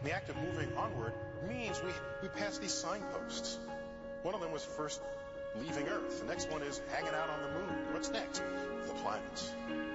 And the act of moving onward means we pass these signposts. One of them was first leaving Earth. The next one is hanging out on the moon. What's next? The planets.